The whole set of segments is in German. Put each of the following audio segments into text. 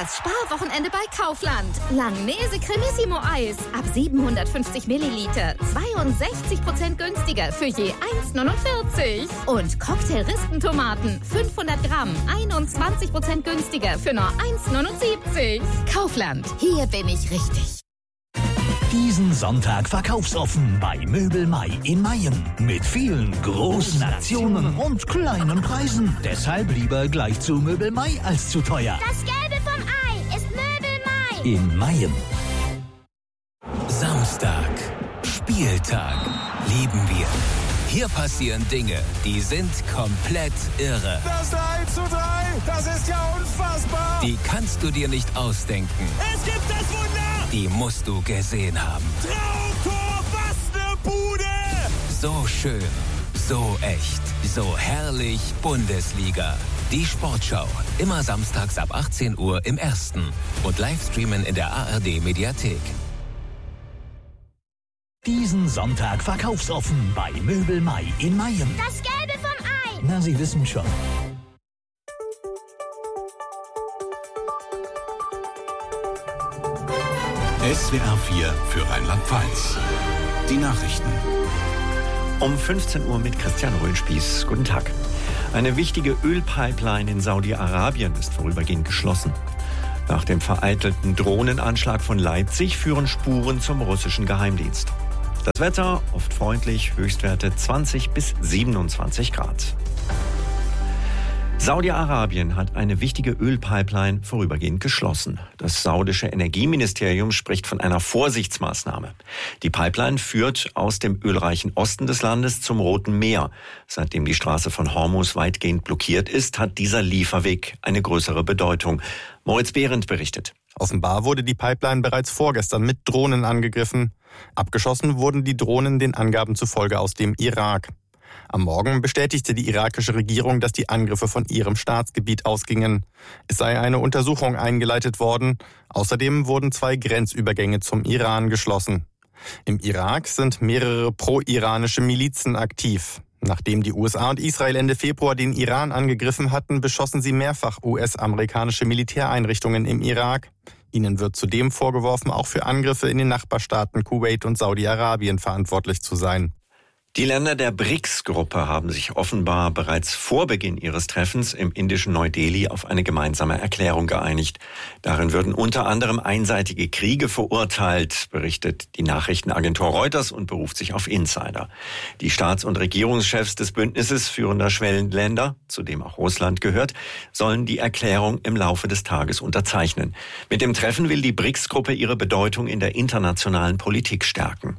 Das Sparwochenende bei Kaufland. Langnese Cremissimo Eis ab 750 Milliliter. 62% günstiger für je 1,49. Und Cocktail-Rispentomaten 500 Gramm. 21% günstiger für nur 1,79. Kaufland. Hier bin ich richtig. Diesen Sonntag verkaufsoffen bei Möbel Mai in Mayen. Mit vielen großen Aktionen und kleinen Preisen. Deshalb lieber gleich zu Möbel Mai als zu teuer. Das Gelbe vom Ei ist Möbel Mai. In Mayen. Samstag. Spieltag. Lieben wir. Hier passieren Dinge, die sind komplett irre. Das 3:3, das ist ja unfassbar. Die kannst du dir nicht ausdenken. Es gibt das Wunder. Die musst du gesehen haben. Traumtor, was ne Bude. So schön, so echt, so herrlich Bundesliga. Die Sportschau, immer samstags ab 18 Uhr im Ersten und Livestreamen in der ARD-Mediathek. Diesen Sonntag verkaufsoffen bei Möbel Mai in Mayen. Das Gelbe vom Ei. Na, Sie wissen schon. SWR 4 für Rheinland-Pfalz. Die Nachrichten. Um 15 Uhr mit Christian Röhnspieß. Guten Tag. Eine wichtige Ölpipeline in Saudi-Arabien ist vorübergehend geschlossen. Nach dem vereitelten Drohnenanschlag von Leipzig führen Spuren zum russischen Geheimdienst. Das Wetter oft freundlich, Höchstwerte 20 bis 27 Grad. Saudi-Arabien hat eine wichtige Ölpipeline vorübergehend geschlossen. Das saudische Energieministerium spricht von einer Vorsichtsmaßnahme. Die Pipeline führt aus dem ölreichen Osten des Landes zum Roten Meer. Seitdem die Straße von Hormuz weitgehend blockiert ist, hat dieser Lieferweg eine größere Bedeutung. Moritz Behrendt berichtet. Offenbar wurde die Pipeline bereits vorgestern mit Drohnen angegriffen. Abgeschossen wurden die Drohnen den Angaben zufolge aus dem Irak. Am Morgen bestätigte die irakische Regierung, dass die Angriffe von ihrem Staatsgebiet ausgingen. Es sei eine Untersuchung eingeleitet worden. Außerdem wurden 2 Grenzübergänge zum Iran geschlossen. Im Irak sind mehrere pro-iranische Milizen aktiv. Nachdem die USA und Israel Ende Februar den Iran angegriffen hatten, beschossen sie mehrfach US-amerikanische Militäreinrichtungen im Irak. Ihnen wird zudem vorgeworfen, auch für Angriffe in den Nachbarstaaten Kuwait und Saudi-Arabien verantwortlich zu sein. Die Länder der BRICS-Gruppe haben sich offenbar bereits vor Beginn ihres Treffens im indischen Neu-Delhi auf eine gemeinsame Erklärung geeinigt. Darin würden unter anderem einseitige Kriege verurteilt, berichtet die Nachrichtenagentur Reuters und beruft sich auf Insider. Die Staats- und Regierungschefs des Bündnisses führender Schwellenländer, zu dem auch Russland gehört, sollen die Erklärung im Laufe des Tages unterzeichnen. Mit dem Treffen will die BRICS-Gruppe ihre Bedeutung in der internationalen Politik stärken.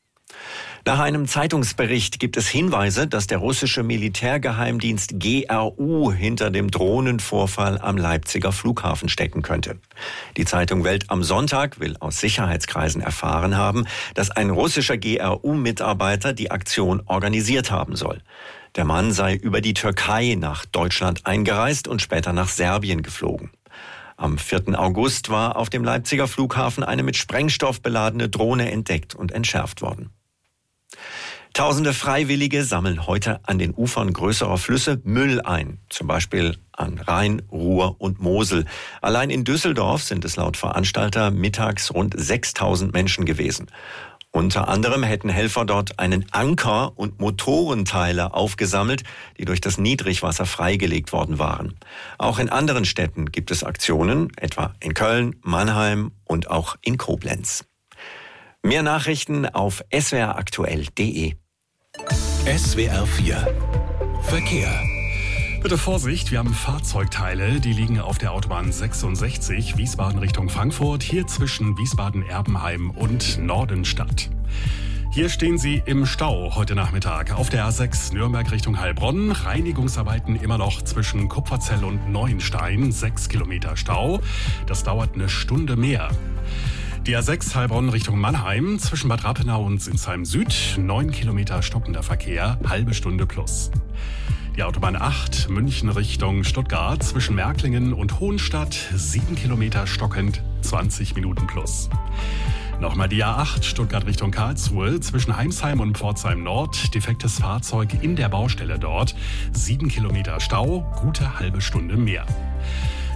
Nach einem Zeitungsbericht gibt es Hinweise, dass der russische Militärgeheimdienst GRU hinter dem Drohnenvorfall am Leipziger Flughafen stecken könnte. Die Zeitung Welt am Sonntag will aus Sicherheitskreisen erfahren haben, dass ein russischer GRU-Mitarbeiter die Aktion organisiert haben soll. Der Mann sei über die Türkei nach Deutschland eingereist und später nach Serbien geflogen. Am 4. August war auf dem Leipziger Flughafen eine mit Sprengstoff beladene Drohne entdeckt und entschärft worden. Tausende Freiwillige sammeln heute an den Ufern größerer Flüsse Müll ein, zum Beispiel an Rhein, Ruhr und Mosel. Allein in Düsseldorf sind es laut Veranstalter mittags rund 6.000 Menschen gewesen. Unter anderem hätten Helfer dort einen Anker und Motorenteile aufgesammelt, die durch das Niedrigwasser freigelegt worden waren. Auch in anderen Städten gibt es Aktionen, etwa in Köln, Mannheim und auch in Koblenz. Mehr Nachrichten auf swraktuell.de. SWR 4 Verkehr. Bitte Vorsicht, wir haben Fahrzeugteile, die liegen auf der Autobahn 66, Wiesbaden Richtung Frankfurt, hier zwischen Wiesbaden-Erbenheim und Nordenstadt. Hier stehen Sie im Stau heute Nachmittag auf der A6 Nürnberg Richtung Heilbronn. Reinigungsarbeiten immer noch zwischen Kupferzell und Neuenstein, 6 Kilometer Stau. Das dauert eine Stunde mehr. Die A6 Heilbronn Richtung Mannheim, zwischen Bad Rappenau und Sinsheim Süd, 9 Kilometer stockender Verkehr, halbe Stunde plus. Die Autobahn 8 München Richtung Stuttgart, zwischen Märklingen und Hohenstadt, 7 Kilometer stockend, 20 Minuten plus. Nochmal die A8 Stuttgart Richtung Karlsruhe, zwischen Heimsheim und Pforzheim Nord, defektes Fahrzeug in der Baustelle dort, 7 Kilometer Stau, gute halbe Stunde mehr.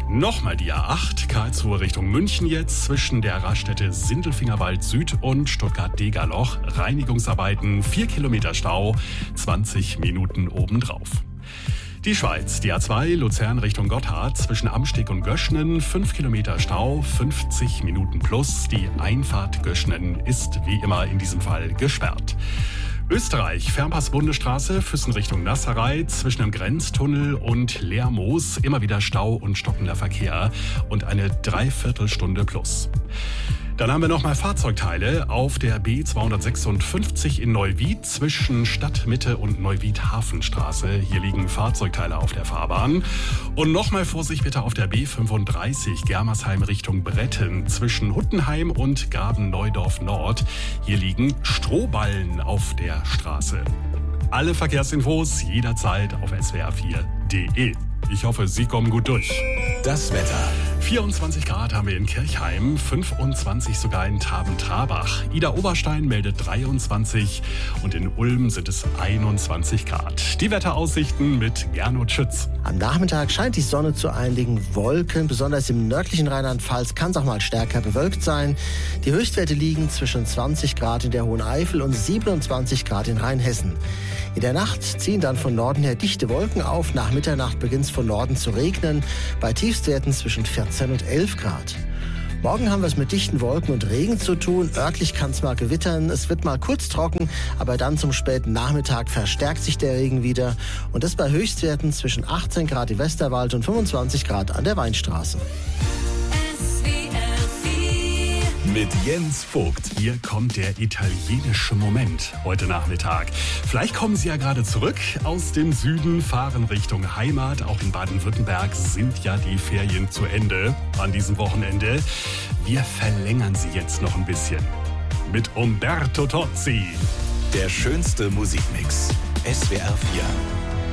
Nochmal die A8, Karlsruhe Richtung München jetzt, zwischen der Raststätte Sindelfingerwald Süd und Stuttgart-Degerloch. Reinigungsarbeiten, 4 Kilometer Stau, 20 Minuten obendrauf. Die Schweiz, die A2 Luzern Richtung Gotthard, zwischen Amsteg und Göschnen, 5 Kilometer Stau, 50 Minuten plus. Die Einfahrt Göschnen ist wie immer in diesem Fall gesperrt. Österreich, Fernpass-Bundesstraße, Füssen Richtung Nasserei, zwischen dem Grenztunnel und Lermoos immer wieder Stau und stockender Verkehr und eine Dreiviertelstunde plus. Dann haben wir nochmal Fahrzeugteile auf der B256 in Neuwied zwischen Stadtmitte und Neuwied-Hafenstraße. Hier liegen Fahrzeugteile auf der Fahrbahn. Und nochmal Vorsicht bitte auf der B35 Germersheim Richtung Bretten zwischen Huttenheim und Graben-Neudorf Nord. Hier liegen Strohballen auf der Straße. Alle Verkehrsinfos jederzeit auf swr4.de. Ich hoffe, Sie kommen gut durch. Das Wetter. 24 Grad haben wir in Kirchheim, 25 sogar in Taben-Trabach. Ida-Oberstein meldet 23 und in Ulm sind es 21 Grad. Die Wetteraussichten mit Gernot Schütz. Am Nachmittag scheint die Sonne zu einigen Wolken. Besonders im nördlichen Rheinland-Pfalz kann es auch mal stärker bewölkt sein. Die Höchstwerte liegen zwischen 20 Grad in der Hohen Eifel und 27 Grad in Rheinhessen. In der Nacht ziehen dann von Norden her dichte Wolken auf. Nach Mitternacht beginnt es von Norden zu regnen, bei Tiefstwerten zwischen 14 und 11 Grad. Morgen haben wir es mit dichten Wolken und Regen zu tun. Örtlich kann es mal gewittern. Es wird mal kurz trocken, aber dann zum späten Nachmittag verstärkt sich der Regen wieder. Und das bei Höchstwerten zwischen 18 Grad im Westerwald und 25 Grad an der Weinstraße. Mit Jens Vogt. Hier kommt der italienische Moment heute Nachmittag. Vielleicht kommen Sie ja gerade zurück aus dem Süden, fahren Richtung Heimat. Auch in Baden-Württemberg sind ja die Ferien zu Ende an diesem Wochenende. Wir verlängern sie jetzt noch ein bisschen mit Umberto Tozzi. Der schönste Musikmix. SWR 4.